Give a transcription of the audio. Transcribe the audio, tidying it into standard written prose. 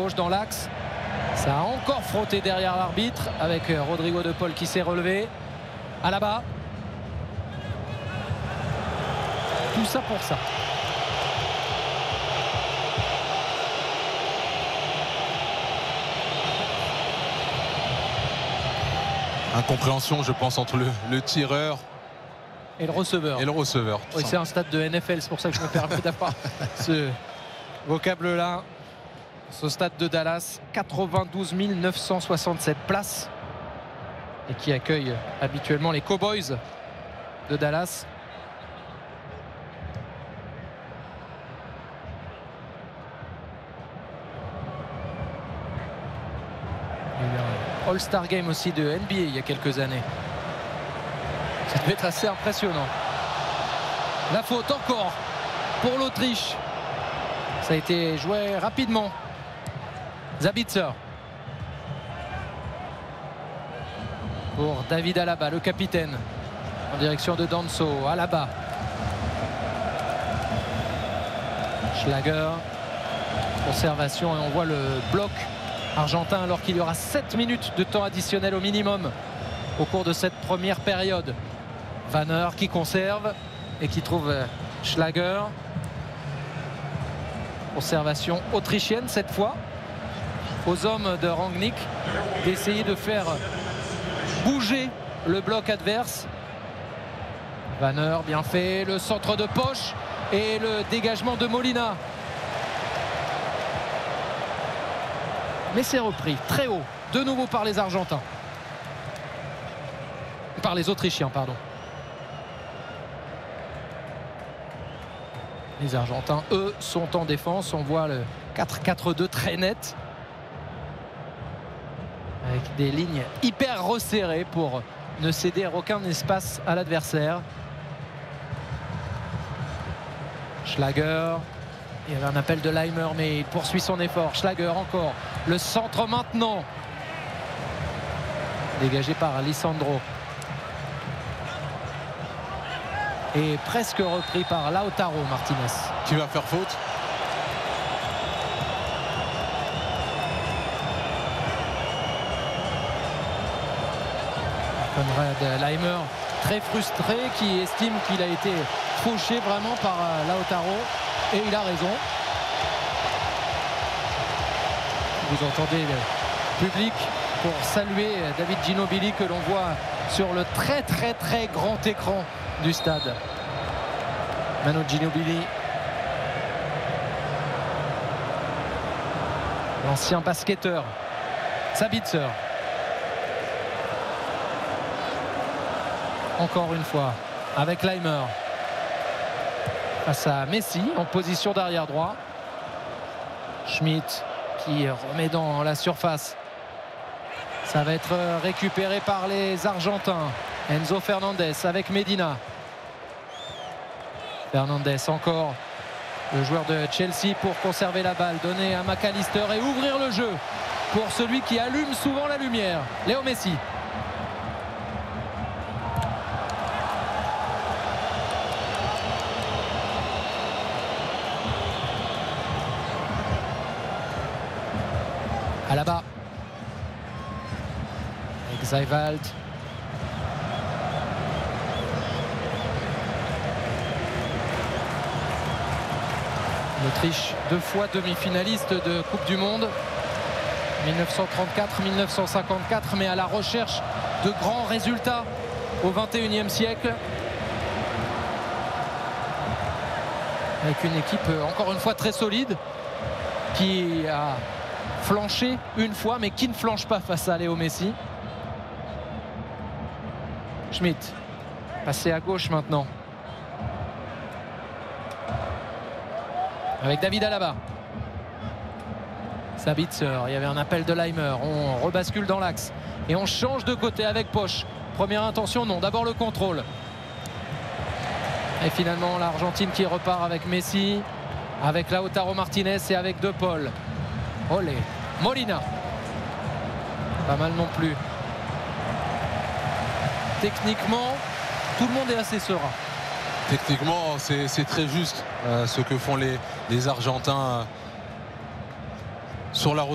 gauche dans l'axe. Ça a encore frotté derrière l'arbitre avec Rodrigo de Paul qui s'est relevé. Alaba. Tout ça pour ça. Incompréhension, je pense, entre le tireur et le receveur. Oui, c'est un stade de NFL, c'est pour ça que je me permets d'avoir ce vocable-là. Ce stade de Dallas, 92 967 places et qui accueille habituellement les Cowboys de Dallas. Il y a eu un All-Star Game aussi de NBA il y a quelques années. Ça devait être assez impressionnant. La faute encore pour l'Autriche. Ça a été joué rapidement. Sabitzer pour David Alaba, le capitaine, en direction de Danso. Alaba, Schlager, conservation, et on voit le bloc argentin alors qu'il y aura 7 minutes de temps additionnel au minimum au cours de cette première période. Vanner qui conserve et qui trouve Schlager. Conservation autrichienne cette fois. Aux hommes de Rangnick d'essayer de faire bouger le bloc adverse. Vanner bien fait, le centre de poche et le dégagement de Molina. Mais c'est repris très haut, de nouveau par les Argentins. Par les Autrichiens, pardon. Les Argentins, eux, sont en défense. On voit le 4-4-2 très net. Avec des lignes hyper resserrées pour ne céder aucun espace à l'adversaire. Schlager. Il y avait un appel de Leimer, mais il poursuit son effort. Schlager encore. Le centre maintenant. Dégagé par Alessandro. Et presque repris par Lautaro Martinez. Qui va faire faute? Konrad Leimer, très frustré, qui estime qu'il a été fauché vraiment par Lautaro. Et il a raison. Vous entendez le public pour saluer David Ginobili que l'on voit sur le très grand écran du stade. Manu Ginobili, l'ancien basketteur. Sabitzer. Encore une fois avec Leimer face à Messi en position d'arrière droit. Schmidt qui remet dans la surface. Ça va être récupéré par les Argentins. Enzo Fernandez avec Medina. Fernandez encore, le joueur de Chelsea, pour conserver la balle, donner à McAllister et ouvrir le jeu pour celui qui allume souvent la lumière, Léo Messi. Alaba avec Seiwald. L'Autriche, 2 fois demi-finaliste de Coupe du Monde, 1934, 1954, mais à la recherche de grands résultats au XXIe siècle. Avec une équipe encore une fois très solide qui a flanché une fois mais qui ne flanche pas face à Léo Messi. Schmidt, passé à gauche maintenant. Avec David Alaba. Sabitzer, il y avait un appel de Leimer. On rebascule dans l'axe et on change de côté avec Poche. Première intention, non. D'abord le contrôle. Et finalement l'Argentine qui repart avec Messi, avec Lautaro Martinez et avec De Paul. Olé. Molina. Pas mal non plus. Techniquement, tout le monde est assez serein. Techniquement, c'est très juste ce que font les Argentins sur la